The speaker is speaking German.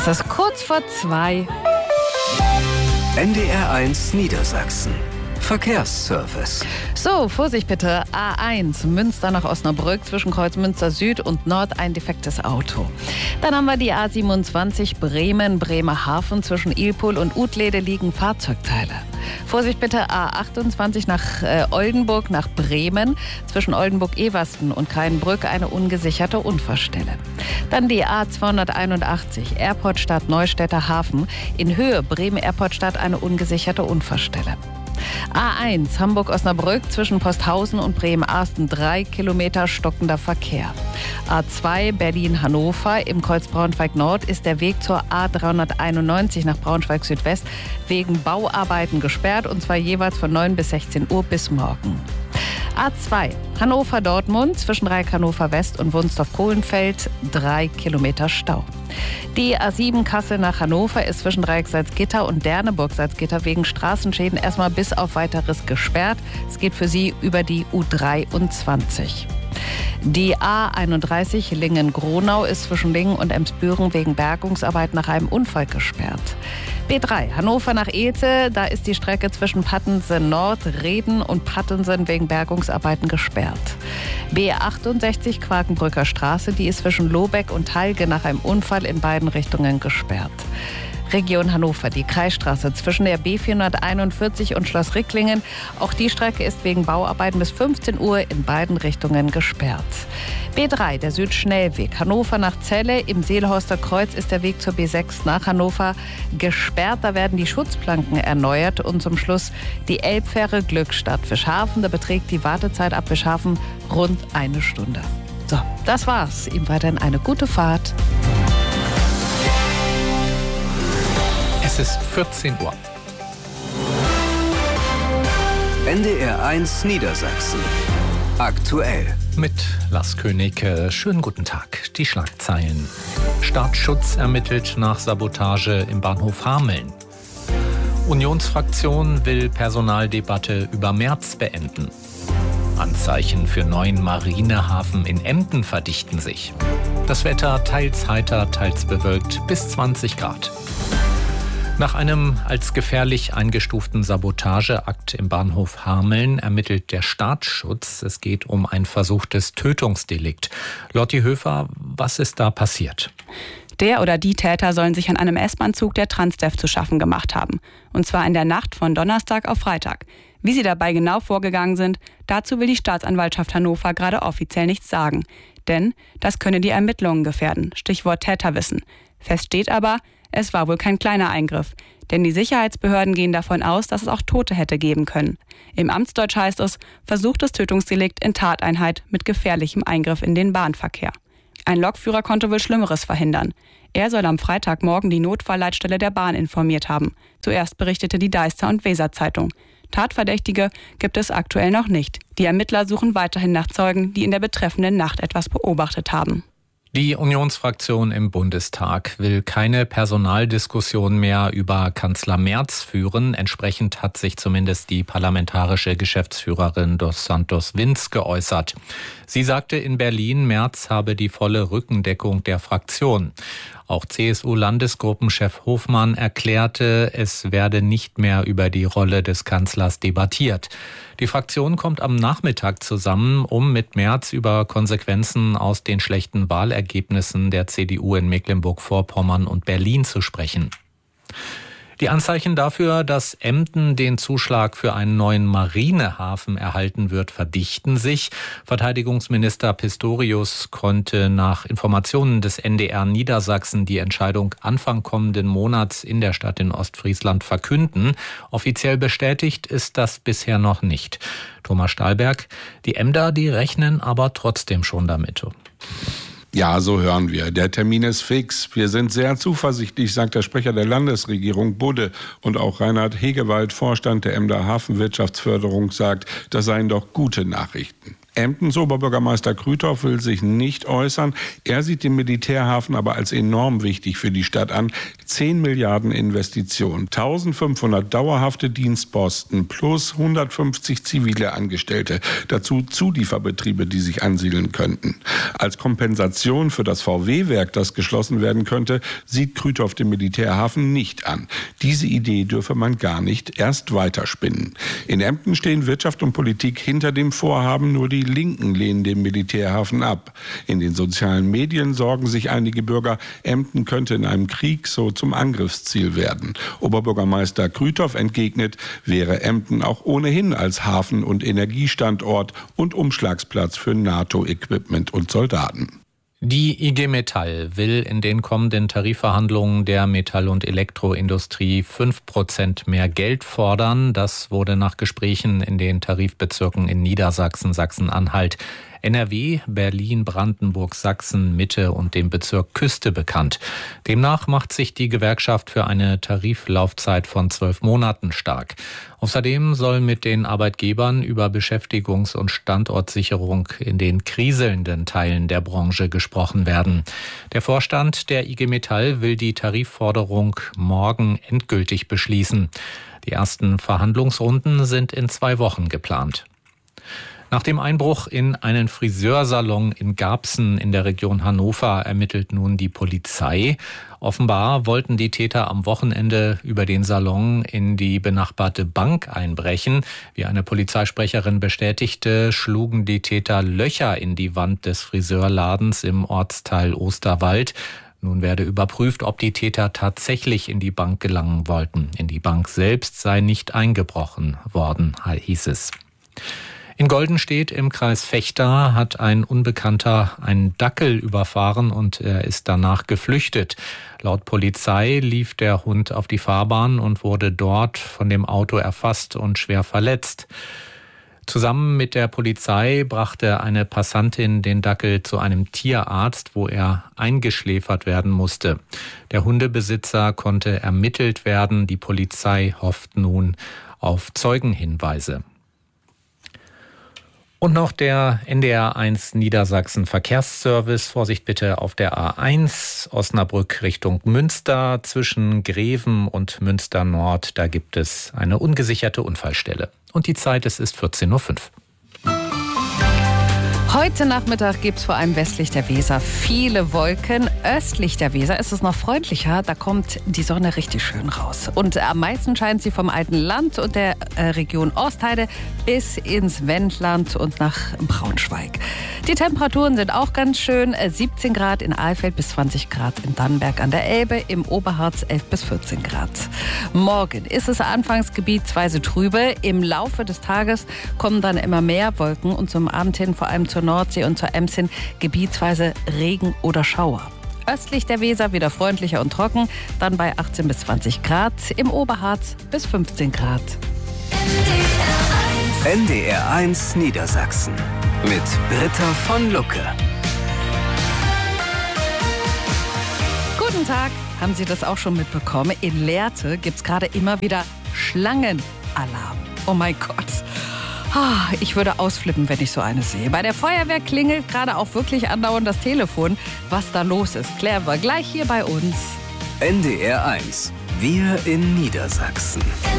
Es ist kurz vor 2. NDR1 Niedersachsen. Verkehrsservice. So, Vorsicht bitte. A1, Münster nach Osnabrück, zwischen Kreuz Münster Süd und Nord ein defektes Auto. Dann haben wir die A27 Bremen, Bremerhaven, zwischen Ilpol und Utlede liegen Fahrzeugteile. Vorsicht bitte, A28 nach Oldenburg, nach Bremen, zwischen Oldenburg-Eversten und Kreinbrück eine ungesicherte Unfallstelle. Dann die A281, Airportstadt Neustädter Hafen, in Höhe Bremen-Airportstadt eine ungesicherte Unfallstelle. A1 Hamburg-Osnabrück zwischen Posthausen und Bremen-Arsten 3 Kilometer stockender Verkehr. A2 Berlin-Hannover im Kreuz Braunschweig-Nord ist der Weg zur A391 nach Braunschweig-Südwest wegen Bauarbeiten gesperrt, und zwar jeweils von 9 bis 16 Uhr bis morgen. A2 Hannover-Dortmund zwischen Dreieck Hannover-West und Wunstorf-Kohlenfeld 3 Kilometer Stau. Die A7 Kassel nach Hannover ist zwischen Dreieck Salzgitter und Derneburg Salzgitter wegen Straßenschäden erstmal bis auf Weiteres gesperrt. Es geht für Sie über die U23. Die A31 Lingen-Gronau ist zwischen Lingen und Emsbüren wegen Bergungsarbeit nach einem Unfall gesperrt. B3 Hannover nach Elte, da ist die Strecke zwischen Pattensen Nord, Reden und Pattensen wegen Bergungsarbeiten gesperrt. B68 Quakenbrücker Straße, die ist zwischen Lobeck und Halge nach einem Unfall in beiden Richtungen gesperrt. Region Hannover, die Kreisstraße zwischen der B441 und Schloss Ricklingen. Auch die Strecke ist wegen Bauarbeiten bis 15 Uhr in beiden Richtungen gesperrt. B3, der Südschnellweg. Hannover nach Celle. Im Seelhorster Kreuz ist der Weg zur B6 nach Hannover gesperrt. Da werden die Schutzplanken erneuert. Und zum Schluss die Elbfähre Glückstadt Fischhafen. Da beträgt die Wartezeit ab Fischhafen rund 1 Stunde. So, das war's. Ihnen weiterhin eine gute Fahrt. Es ist 14 Uhr. NDR1 Niedersachsen. Aktuell. Mit Lars König. Schönen guten Tag. Die Schlagzeilen. Staatsschutz ermittelt nach Sabotage im Bahnhof Hameln. Unionsfraktion will Personaldebatte über März beenden. Anzeichen für neuen Marinehafen in Emden verdichten sich. Das Wetter teils heiter, teils bewölkt bis 20 Grad. Nach einem als gefährlich eingestuften Sabotageakt im Bahnhof Hameln ermittelt der Staatsschutz. Es geht um ein versuchtes Tötungsdelikt. Lotti Höfer, was ist da passiert? Der oder die Täter sollen sich an einem S-Bahn-Zug der Transdev zu schaffen gemacht haben. Und zwar in der Nacht von Donnerstag auf Freitag. Wie sie dabei genau vorgegangen sind, dazu will die Staatsanwaltschaft Hannover gerade offiziell nichts sagen. Denn das könne die Ermittlungen gefährden. Stichwort Täterwissen. Fest steht aber, es war wohl kein kleiner Eingriff, denn die Sicherheitsbehörden gehen davon aus, dass es auch Tote hätte geben können. Im Amtsdeutsch heißt es, versuchtes Tötungsdelikt in Tateinheit mit gefährlichem Eingriff in den Bahnverkehr. Ein Lokführer konnte wohl Schlimmeres verhindern. Er soll am Freitagmorgen die Notfallleitstelle der Bahn informiert haben. Zuerst berichtete die Deister- und Weser-Zeitung. Tatverdächtige gibt es aktuell noch nicht. Die Ermittler suchen weiterhin nach Zeugen, die in der betreffenden Nacht etwas beobachtet haben. Die Unionsfraktion im Bundestag will keine Personaldiskussion mehr über Kanzler Merz führen. Entsprechend hat sich zumindest die parlamentarische Geschäftsführerin dos Santos Vinz geäußert. Sie sagte in Berlin, Merz habe die volle Rückendeckung der Fraktion. Auch CSU-Landesgruppenchef Hofmann erklärte, es werde nicht mehr über die Rolle des Kanzlers debattiert. Die Fraktion kommt am Nachmittag zusammen, um mit Merz über Konsequenzen aus den schlechten Wahlergebnissen der CDU in Mecklenburg-Vorpommern und Berlin zu sprechen. Die Anzeichen dafür, dass Emden den Zuschlag für einen neuen Marinehafen erhalten wird, verdichten sich. Verteidigungsminister Pistorius konnte nach Informationen des NDR Niedersachsen die Entscheidung Anfang kommenden Monats in der Stadt in Ostfriesland verkünden. Offiziell bestätigt ist das bisher noch nicht. Thomas Stahlberg, die Emder, die rechnen aber trotzdem schon damit. Ja, so hören wir. Der Termin ist fix. Wir sind sehr zuversichtlich, sagt der Sprecher der Landesregierung Budde. Und auch Reinhard Hegewald, Vorstand der Emder Hafenwirtschaftsförderung, sagt, das seien doch gute Nachrichten. Emdens Oberbürgermeister Krüthoff will sich nicht äußern. Er sieht den Militärhafen aber als enorm wichtig für die Stadt an. 10 Milliarden Investitionen, 1500 dauerhafte Dienstposten plus 150 zivile Angestellte. Dazu Zulieferbetriebe, die sich ansiedeln könnten. Als Kompensation für das VW-Werk, das geschlossen werden könnte, sieht Krüthoff den Militärhafen nicht an. Diese Idee dürfe man gar nicht erst weiterspinnen. In Emden stehen Wirtschaft und Politik hinter dem Vorhaben, nur die Linken lehnen den Militärhafen ab. In den sozialen Medien sorgen sich einige Bürger, Emden könnte in einem Krieg so zum Angriffsziel werden. Oberbürgermeister Krüthoff entgegnet, wäre Emden auch ohnehin als Hafen- und Energiestandort und Umschlagsplatz für NATO-Equipment und Soldaten. Die IG Metall will in den kommenden Tarifverhandlungen der Metall- und Elektroindustrie 5% mehr Geld fordern. Das wurde nach Gesprächen in den Tarifbezirken in Niedersachsen, Sachsen-Anhalt, NRW, Berlin, Brandenburg, Sachsen, Mitte und dem Bezirk Küste bekannt. Demnach macht sich die Gewerkschaft für eine Tariflaufzeit von 12 Monaten stark. Außerdem soll mit den Arbeitgebern über Beschäftigungs- und Standortsicherung in den kriselnden Teilen der Branche gesprochen werden. Der Vorstand der IG Metall will die Tarifforderung morgen endgültig beschließen. Die ersten Verhandlungsrunden sind in 2 Wochen geplant. Nach dem Einbruch in einen Friseursalon in Garbsen in der Region Hannover ermittelt nun die Polizei. Offenbar wollten die Täter am Wochenende über den Salon in die benachbarte Bank einbrechen. Wie eine Polizeisprecherin bestätigte, schlugen die Täter Löcher in die Wand des Friseurladens im Ortsteil Osterwald. Nun werde überprüft, ob die Täter tatsächlich in die Bank gelangen wollten. In die Bank selbst sei nicht eingebrochen worden, hieß es. In Goldenstedt im Kreis Vechta hat ein Unbekannter einen Dackel überfahren und er ist danach geflüchtet. Laut Polizei lief der Hund auf die Fahrbahn und wurde dort von dem Auto erfasst und schwer verletzt. Zusammen mit der Polizei brachte eine Passantin den Dackel zu einem Tierarzt, wo er eingeschläfert werden musste. Der Hundebesitzer konnte ermittelt werden. Die Polizei hofft nun auf Zeugenhinweise. Und noch der NDR1 Niedersachsen Verkehrsservice. Vorsicht bitte auf der A1 Osnabrück Richtung Münster. Zwischen Greven und Münster Nord, da gibt es eine ungesicherte Unfallstelle. Und die Zeit, es ist 14:05 Uhr. Heute Nachmittag gibt es vor allem westlich der Weser viele Wolken. Östlich der Weser ist es noch freundlicher. Da kommt die Sonne richtig schön raus. Und am meisten scheint sie vom alten Land und der Region Ostheide bis ins Wendland und nach Braunschweig. Die Temperaturen sind auch ganz schön. 17 Grad in Alfeld bis 20 Grad in Dannenberg an der Elbe. Im Oberharz 11 bis 14 Grad. Morgen ist es anfangs gebietsweise trübe. Im Laufe des Tages kommen dann immer mehr Wolken und zum Abend hin vor allem zur Nordsee und zur Ems hin gebietsweise Regen oder Schauer. Östlich der Weser wieder freundlicher und trocken, dann bei 18 bis 20 Grad, im Oberharz bis 15 Grad. NDR1 Niedersachsen mit Britta von Lucke. Guten Tag, haben Sie das auch schon mitbekommen? In Lehrte gibt es gerade immer wieder Schlangenalarm. Oh mein Gott. Ich würde ausflippen, wenn ich so eine sehe. Bei der Feuerwehr klingelt gerade auch wirklich andauernd das Telefon. Was da los ist, klären wir gleich hier bei uns. NDR1, wir in Niedersachsen.